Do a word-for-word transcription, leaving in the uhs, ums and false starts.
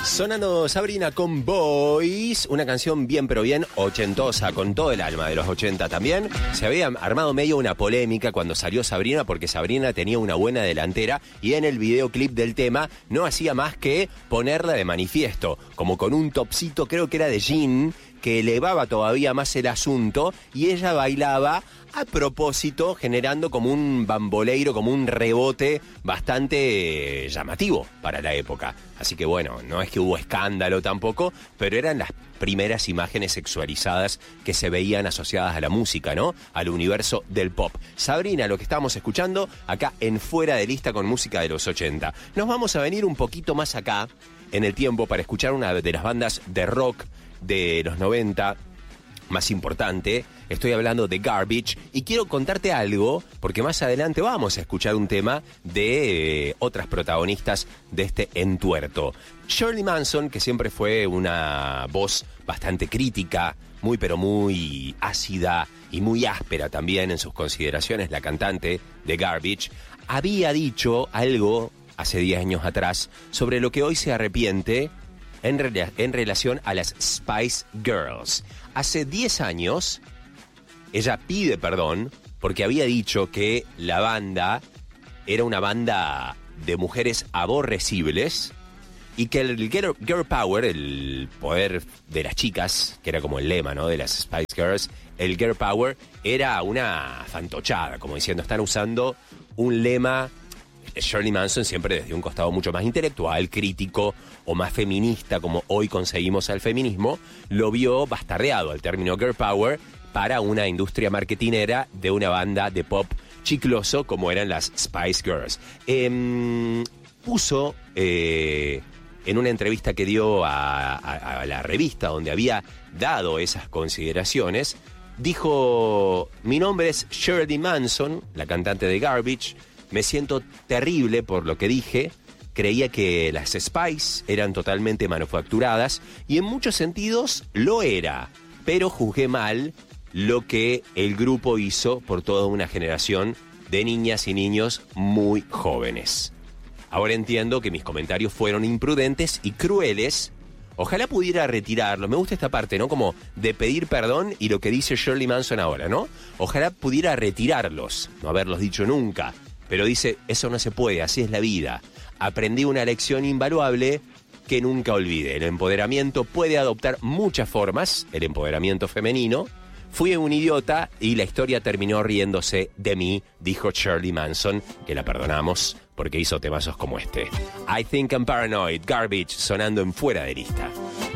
Sonando Sabrina con Boys, una canción bien pero bien ochentosa, con todo el alma de los ochenta también. Se había armado medio una polémica cuando salió Sabrina, porque Sabrina tenía una buena delantera y en el videoclip del tema no hacía más que ponerla de manifiesto, como con un topsito, creo que era de jean, que elevaba todavía más el asunto, y ella bailaba a propósito, generando como un bamboleiro, como un rebote bastante llamativo para la época. Así que bueno, no es que hubo escándalo tampoco, pero eran las primeras imágenes sexualizadas que se veían asociadas a la música, ¿no? Al universo del pop. Sabrina, lo que estamos escuchando acá en Fuera de Lista con música de los ochenta. Nos vamos a venir un poquito más acá en el tiempo para escuchar una de las bandas de rock de los noventa más importante. Estoy hablando de Garbage y quiero contarte algo, porque más adelante vamos a escuchar un tema de eh, otras protagonistas de este entuerto. Shirley Manson, que siempre fue una voz bastante crítica, muy pero muy ácida y muy áspera también en sus consideraciones, la cantante de Garbage, había dicho algo hace diez años atrás sobre lo que hoy se arrepiente en, re- en relación a las Spice Girls. Hace diez años, ella pide perdón porque había dicho que la banda era una banda de mujeres aborrecibles y que el girl, girl power, el poder de las chicas, que era como el lema, ¿no?, de las Spice Girls, el girl power era una fantochada, como diciendo, están usando un lema. Shirley Manson siempre desde un costado mucho más intelectual, crítico o más feminista, como hoy conseguimos al feminismo, lo vio bastardeado al término girl power para una industria marketinera de una banda de pop chicloso como eran las Spice Girls. Eh, puso eh, en una entrevista que dio a, a, a la revista donde había dado esas consideraciones, dijo: mi nombre es Shirley Manson, la cantante de Garbage. Me siento terrible por lo que dije. Creía que las Spice eran totalmente manufacturadas y en muchos sentidos lo era, pero juzgué mal lo que el grupo hizo por toda una generación de niñas y niños muy jóvenes. Ahora entiendo que mis comentarios fueron imprudentes y crueles. Ojalá pudiera retirarlo. Me gusta esta parte, ¿no? Como de pedir perdón y lo que dice Shirley Manson ahora, ¿no? Ojalá pudiera retirarlos, no haberlos dicho nunca. Pero dice, eso no se puede, así es la vida. Aprendí una lección invaluable que nunca olvidé. El empoderamiento puede adoptar muchas formas, el empoderamiento femenino. Fui un idiota y la historia terminó riéndose de mí, dijo Shirley Manson, que la perdonamos porque hizo temazos como este. I Think I'm Paranoid, Garbage, sonando en Fuera de Lista.